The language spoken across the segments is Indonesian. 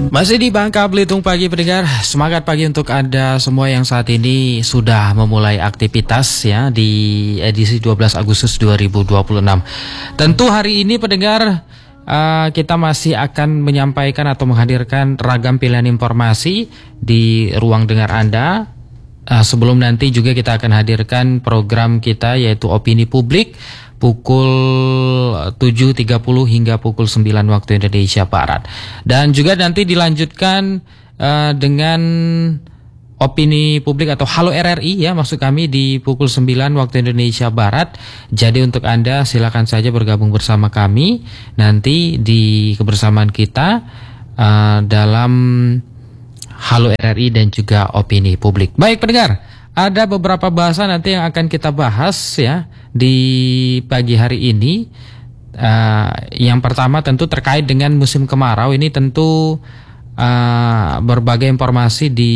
Masih di Bangka Belitung Pagi pendengar, semangat pagi untuk Anda semua yang saat ini sudah memulai aktivitas ya di edisi 12 Agustus 2026. Tentu hari ini pendengar kita masih akan menyampaikan atau menghadirkan ragam pilihan informasi di ruang dengar Anda. Sebelum nanti juga kita akan hadirkan program kita yaitu Opini Publik pukul 7.30 hingga pukul 9 waktu Indonesia Barat. Dan juga nanti dilanjutkan dengan Opini Publik atau Halo RRI ya, maksud kami di pukul 9 waktu Indonesia Barat. Jadi untuk Anda silakan saja bergabung bersama kami nanti di kebersamaan kita dalam Halo RRI dan juga Opini Publik. Baik pendengar, ada beberapa bahasa nanti yang akan kita bahas ya di pagi hari ini. Yang pertama tentu terkait dengan musim kemarau. Ini tentu berbagai informasi di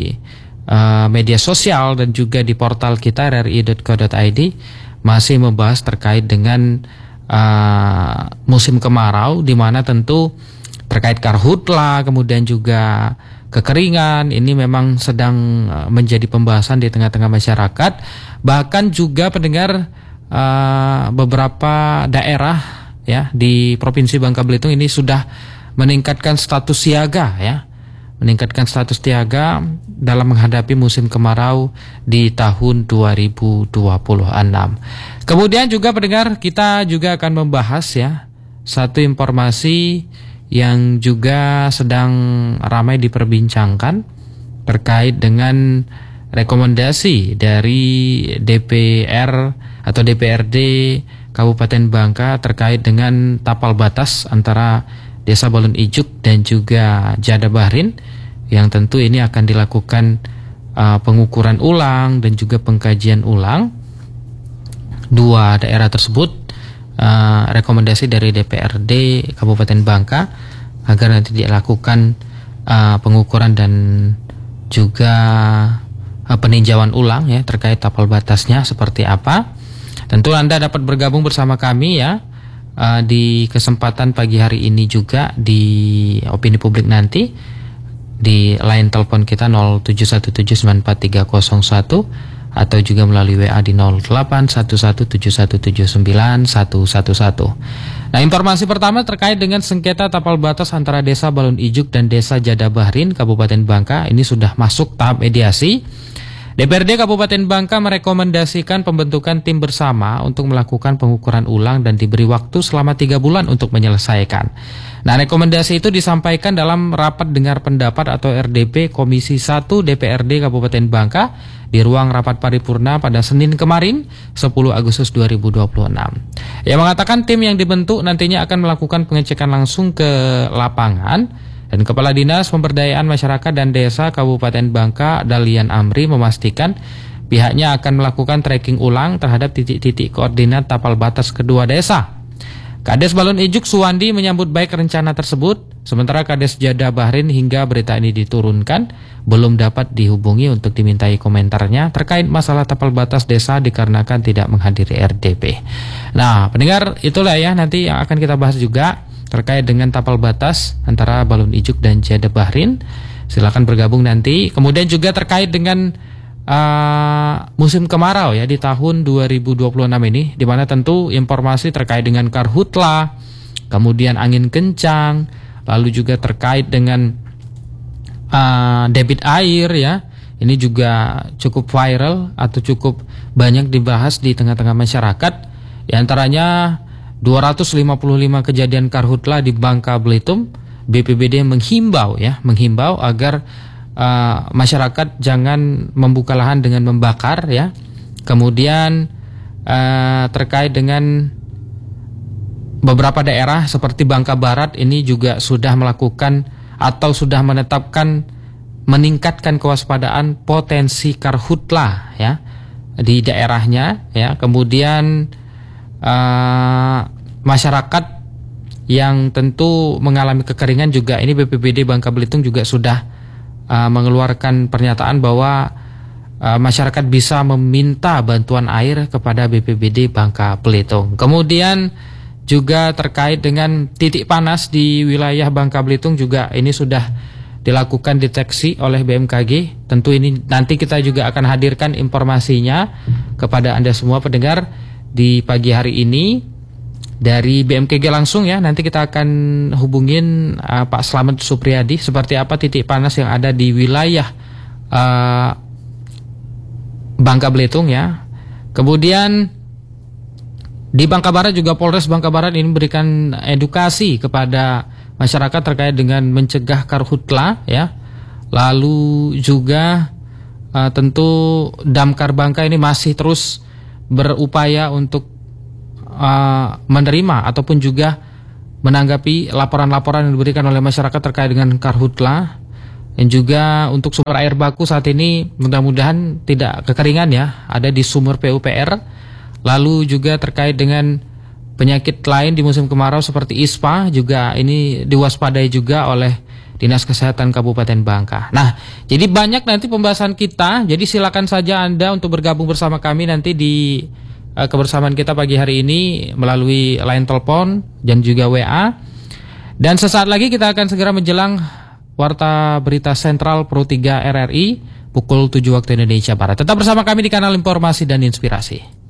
media sosial dan juga di portal kita rri.co.id masih membahas terkait dengan musim kemarau, di mana tentu terkait karhutla, kemudian juga kekeringan, ini memang sedang menjadi pembahasan di tengah-tengah masyarakat. Bahkan juga pendengar beberapa daerah ya di Provinsi Bangka Belitung ini sudah meningkatkan status siaga ya. Meningkatkan status siaga dalam menghadapi musim kemarau di tahun 2026. Kemudian juga pendengar, kita juga akan membahas ya satu informasi yang juga sedang ramai diperbincangkan terkait dengan rekomendasi dari DPR atau DPRD Kabupaten Bangka terkait dengan tapal batas antara Desa Balun Ijuk dan juga Jadabahrin, yang tentu ini akan dilakukan pengukuran ulang dan juga pengkajian ulang dua daerah tersebut. Rekomendasi dari DPRD Kabupaten Bangka agar nanti dilakukan pengukuran dan juga peninjauan ulang ya terkait tapal batasnya seperti apa. Tentu Anda dapat bergabung bersama kami ya di kesempatan pagi hari ini juga di Opini Publik nanti di line telepon kita 0717943001 atau juga melalui WA di 081171791111. Nah, informasi pertama terkait dengan sengketa tapal batas antara Desa Balun Ijuk dan Desa Jadabahrin Kabupaten Bangka ini sudah masuk tahap mediasi. DPRD Kabupaten Bangka merekomendasikan pembentukan tim bersama untuk melakukan pengukuran ulang dan diberi waktu selama 3 bulan untuk menyelesaikan. Nah, rekomendasi itu disampaikan dalam rapat dengar pendapat atau RDP Komisi 1 DPRD Kabupaten Bangka di ruang rapat paripurna pada Senin kemarin 10 Agustus 2026. Yang mengatakan tim yang dibentuk nantinya akan melakukan pengecekan langsung ke lapangan, dan Kepala Dinas Pemberdayaan Masyarakat dan Desa Kabupaten Bangka Dalian Amri memastikan pihaknya akan melakukan tracking ulang terhadap titik-titik koordinat tapal batas kedua desa. Kades Balun Ijuk Suwandi menyambut baik rencana tersebut, sementara Kades Jadabahrin hingga berita ini diturunkan belum dapat dihubungi untuk dimintai komentarnya terkait masalah tapal batas desa dikarenakan tidak menghadiri RDP. Nah, pendengar, itulah ya nanti yang akan kita bahas juga terkait dengan tapal batas antara Balun Ijuk dan Jadabahrin. Silakan bergabung nanti. Kemudian juga terkait dengan musim kemarau ya di tahun 2026 ini, di mana tentu informasi terkait dengan karhutla, kemudian angin kencang, lalu juga terkait dengan debit air ya. Ini juga cukup viral atau cukup banyak dibahas di tengah-tengah masyarakat. Di antaranya 255 kejadian karhutla di Bangka Belitung. BPBD menghimbau agar masyarakat jangan membuka lahan dengan membakar ya. Kemudian terkait dengan beberapa daerah seperti Bangka Barat ini juga sudah melakukan atau sudah meningkatkan kewaspadaan potensi karhutla ya di daerahnya ya. Kemudian masyarakat yang tentu mengalami kekeringan juga ini BPBD Bangka Belitung juga sudah mengeluarkan pernyataan bahwa masyarakat bisa meminta bantuan air kepada BPBD Bangka Belitung. Kemudian juga terkait dengan titik panas di wilayah Bangka Belitung juga ini sudah dilakukan deteksi oleh BMKG. Tentu ini nanti kita juga akan hadirkan informasinya kepada Anda semua pendengar di pagi hari ini dari BMKG langsung ya. Nanti kita akan hubungin Pak Slamet Supriyadi seperti apa titik panas yang ada di wilayah Bangka Belitung ya. Kemudian di Bangka Barat juga Polres Bangka Barat ini memberikan edukasi kepada masyarakat terkait dengan mencegah karhutla ya. Lalu juga tentu Damkar Bangka ini masih terus berupaya untuk menerima ataupun juga menanggapi laporan-laporan yang diberikan oleh masyarakat terkait dengan karhutla. Dan juga untuk sumber air baku saat ini mudah-mudahan tidak kekeringan ya, ada di sumur PUPR. Lalu juga terkait dengan penyakit lain di musim kemarau seperti ISPA juga ini diwaspadai juga oleh Dinas Kesehatan Kabupaten Bangka. Nah, jadi banyak nanti pembahasan kita. Jadi silakan saja Anda untuk bergabung bersama kami nanti di kebersamaan kita pagi hari ini melalui line telepon dan juga WA. Dan sesaat lagi kita akan segera menjelang Warta Berita Sentral Pro 3 RRI pukul 7 waktu Indonesia Barat. Tetap bersama kami di kanal Informasi dan Inspirasi.